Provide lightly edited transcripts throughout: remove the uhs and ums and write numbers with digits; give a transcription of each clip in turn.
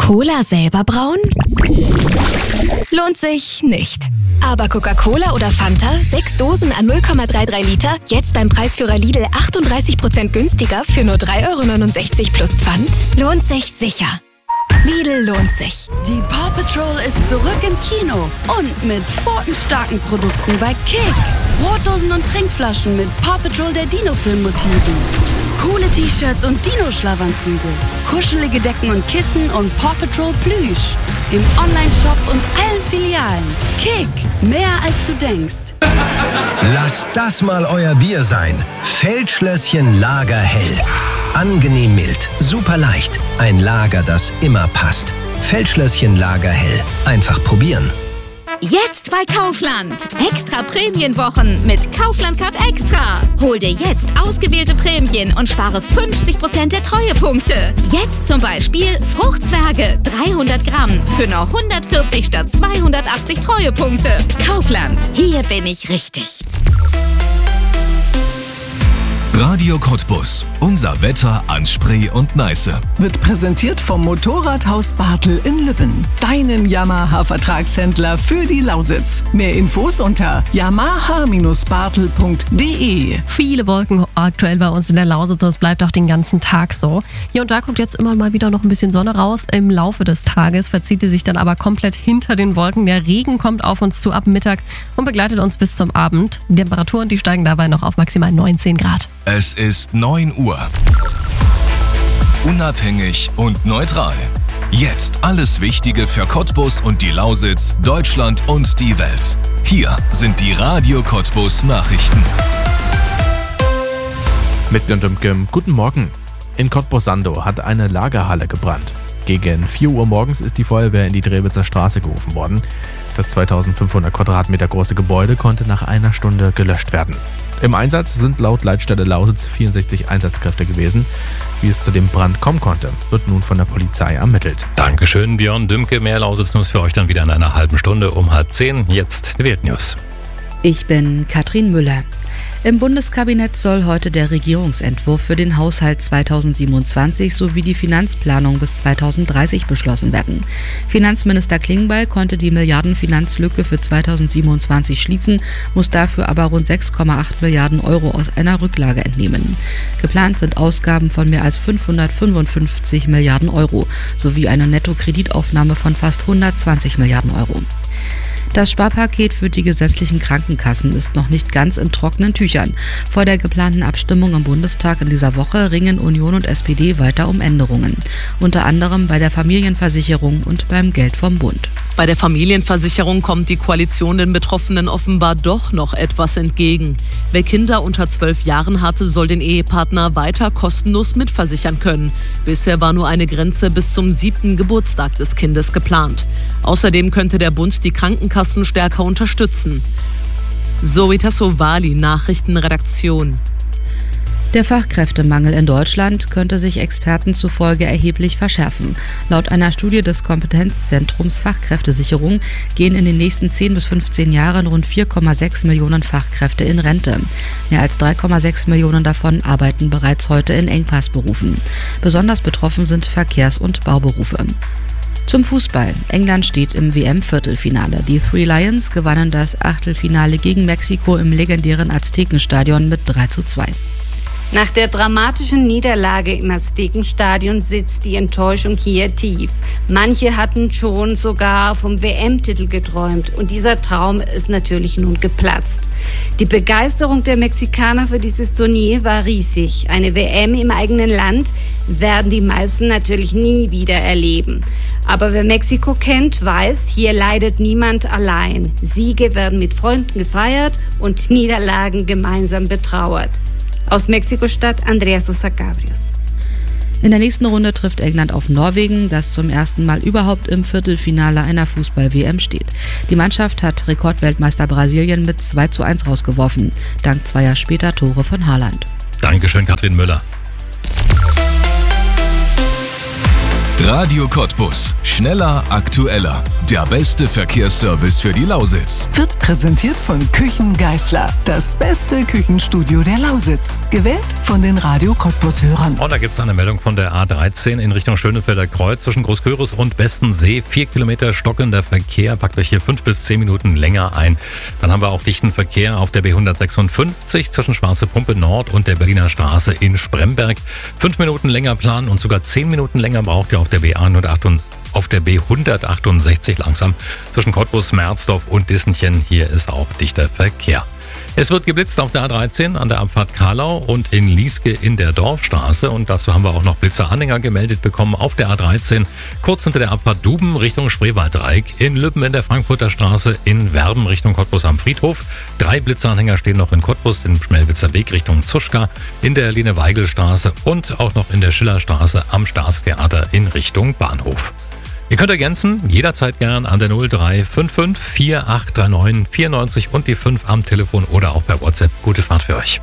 Cola selber brauen? Lohnt sich nicht. Aber Coca-Cola oder Fanta, 6 Dosen an 0,33 Liter, jetzt beim Preisführer Lidl 38% günstiger für nur 3,69 € plus Pfand? Lohnt sich sicher. Lidl lohnt sich. Die Paw Patrol ist zurück im Kino und mit pfotenstarken Produkten bei Kick. Brotdosen und Trinkflaschen mit Paw Patrol der Dino-Film-Motiven. Coole T-Shirts und Dino-Schlafanzüge. Kuschelige Decken und Kissen und Paw Patrol Plüsch. Im Online-Shop und allen Filialen. Kick, mehr als du denkst. Lasst das mal euer Bier sein. Feldschlösschen Lagerhell. Angenehm mild, super leicht. Ein Lager, das immer passt. Feldschlösschen Lagerhell. Einfach probieren. Jetzt bei Kaufland. Extra Prämienwochen mit Kaufland Card Extra. Hol dir jetzt ausgewählte Prämien und spare 50% der Treuepunkte. Jetzt zum Beispiel Fruchtzwerge 300 Gramm für nur 140 statt 280 Treuepunkte. Kaufland, hier bin ich richtig. Radio Cottbus. Unser Wetter an Spree und Neiße. Wird präsentiert vom Motorradhaus Bartel in Lübben. Deinem Yamaha-Vertragshändler für die Lausitz. Mehr Infos unter yamaha-bartel.de. Viele Wolken aktuell bei uns in der Lausitz und es bleibt auch den ganzen Tag so. Hier und da kommt jetzt immer mal wieder noch ein bisschen Sonne raus. Im Laufe des Tages verzieht sie sich dann aber komplett hinter den Wolken. Der Regen kommt auf uns zu ab Mittag und begleitet uns bis zum Abend. Die Temperaturen, die steigen dabei noch auf maximal 19 Grad. Es ist 9 Uhr. Unabhängig und neutral. Jetzt alles Wichtige für Cottbus und die Lausitz, Deutschland und die Welt. Hier sind die Radio Cottbus Nachrichten. Mit Björn Dümke, guten Morgen. In Cottbus-Sandow hat eine Lagerhalle gebrannt. Gegen 4 Uhr morgens ist die Feuerwehr in die Drewitzer Straße gerufen worden. Das 2500 Quadratmeter große Gebäude konnte nach einer Stunde gelöscht werden. Im Einsatz sind laut Leitstelle Lausitz 64 Einsatzkräfte gewesen. Wie es zu dem Brand kommen konnte, wird nun von der Polizei ermittelt. Dankeschön, Björn Dümke. Mehr Lausitz-News für euch dann wieder in einer halben Stunde um 9:30. Jetzt die Weltnews. Ich bin Katrin Müller. Im Bundeskabinett soll heute der Regierungsentwurf für den Haushalt 2027 sowie die Finanzplanung bis 2030 beschlossen werden. Finanzminister Klingbeil konnte die Milliardenfinanzlücke für 2027 schließen, muss dafür aber rund 6,8 Milliarden Euro aus einer Rücklage entnehmen. Geplant sind Ausgaben von mehr als 555 Milliarden Euro sowie eine Nettokreditaufnahme von fast 120 Milliarden Euro. Das Sparpaket für die gesetzlichen Krankenkassen ist noch nicht ganz in trockenen Tüchern. Vor der geplanten Abstimmung im Bundestag in dieser Woche ringen Union und SPD weiter um Änderungen. Unter anderem bei der Familienversicherung und beim Geld vom Bund. Bei der Familienversicherung kommt die Koalition den Betroffenen offenbar doch noch etwas entgegen. Wer Kinder unter 12 Jahren hatte, soll den Ehepartner weiter kostenlos mitversichern können. Bisher war nur eine Grenze bis zum 7. Geburtstag des Kindes geplant. Außerdem könnte der Bund die Krankenkassen stärker unterstützen. Zoe Tassovali, Nachrichtenredaktion. Der Fachkräftemangel in Deutschland könnte sich Experten zufolge erheblich verschärfen. Laut einer Studie des Kompetenzzentrums Fachkräftesicherung gehen in den nächsten 10 bis 15 Jahren rund 4,6 Millionen Fachkräfte in Rente. Mehr als 3,6 Millionen davon arbeiten bereits heute in Engpassberufen. Besonders betroffen sind Verkehrs- und Bauberufe. Zum Fußball. England steht im WM-Viertelfinale. Die Three Lions gewannen das Achtelfinale gegen Mexiko im legendären Aztekenstadion mit 3:2. Nach der dramatischen Niederlage im Aztekenstadion sitzt die Enttäuschung hier tief. Manche hatten schon sogar vom WM-Titel geträumt und dieser Traum ist natürlich nun geplatzt. Die Begeisterung der Mexikaner für dieses Turnier war riesig. Eine WM im eigenen Land werden die meisten natürlich nie wieder erleben. Aber wer Mexiko kennt, weiß, hier leidet niemand allein. Siege werden mit Freunden gefeiert und Niederlagen gemeinsam betrauert. Aus Mexiko-Stadt Andrea Sosa Cabrios. In der nächsten Runde trifft England auf Norwegen, das zum ersten Mal überhaupt im Viertelfinale einer Fußball-WM steht. Die Mannschaft hat Rekordweltmeister Brasilien mit 2:1 rausgeworfen, dank zweier später Tore von Haaland. Dankeschön, Katrin Müller. Radio Cottbus. Schneller, aktueller. Der beste Verkehrsservice für die Lausitz. Wird präsentiert von Küchen Geisler. Das beste Küchenstudio der Lausitz. Gewählt von den Radio Cottbus-Hörern. Und da gibt es eine Meldung von der A13 in Richtung Schönefelder Kreuz zwischen Großküritz und Bestensee. 4 Kilometer stockender Verkehr. Packt euch hier 5 bis 10 Minuten länger ein. Dann haben wir auch dichten Verkehr auf der B156 zwischen Schwarze Pumpe Nord und der Berliner Straße in Spremberg. 5 Minuten länger planen und sogar 10 Minuten länger braucht ihr auf der B168 langsam zwischen Cottbus, Merzdorf und Dissenchen. Hier ist auch dichter Verkehr. Es wird geblitzt auf der A13 an der Abfahrt Karlau und in Lieske in der Dorfstraße. Und dazu haben wir auch noch Blitzeranhänger gemeldet bekommen auf der A13, kurz hinter der Abfahrt Duben Richtung Spreewaldreieck, in Lübben in der Frankfurter Straße, in Werben Richtung Cottbus am Friedhof. 3 Blitzeranhänger stehen noch in Cottbus, den Schmelwitzer Weg Richtung Zuschka, in der Lene-Weigel-Straße und auch noch in der Schillerstraße am Staatstheater in Richtung Bahnhof. Ihr könnt ergänzen, jederzeit gern an der 0355 4839 94 und die 5 am Telefon oder auch per WhatsApp. Gute Fahrt für euch.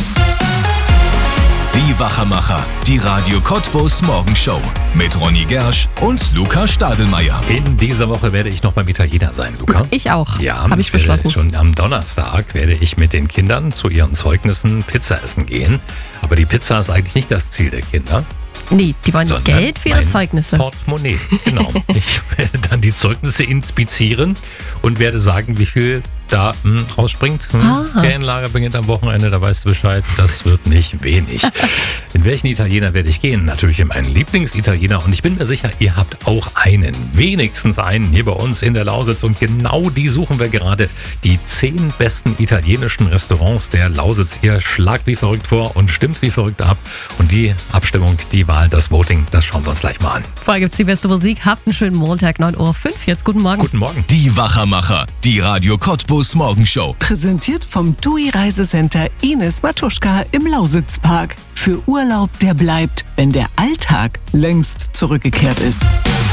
Die Wachermacher, die Radio Cottbus Morgenshow mit Ronny Gersch und Luca Stadelmeier. In dieser Woche werde ich noch beim Italiener sein, Luca. Ich auch. Ja, habe ich beschlossen. Schon am Donnerstag werde ich mit den Kindern zu ihren Zeugnissen Pizza essen gehen. Aber die Pizza ist eigentlich nicht das Ziel der Kinder. Nee, die wollen Geld für ihre Zeugnisse. Portemonnaie, genau. Ich werde dann die Zeugnisse inspizieren und werde sagen, wie viel da rausspringt. Ferienlager beginnt am Wochenende, da weißt du Bescheid, das wird nicht wenig. In welchen Italiener werde ich gehen? Natürlich in meinen Lieblingsitaliener und ich bin mir sicher, ihr habt auch einen, wenigstens einen hier bei uns in der Lausitz und genau die suchen wir gerade. Die 10 besten italienischen Restaurants der Lausitz. Ihr schlagt wie verrückt vor und stimmt wie verrückt ab und die Abstimmung, die Wahl, das Voting, das schauen wir uns gleich mal an. Vorher gibt's die beste Musik. Habt einen schönen Montag, 9:05 Uhr. Jetzt guten Morgen. Guten Morgen. Die Wachermacher, die Radio Cottbus Morgenshow. Präsentiert vom TUI Reisecenter Ines Matuschka im Lausitzpark. Für Urlaub, der bleibt, wenn der Alltag längst zurückgekehrt ist.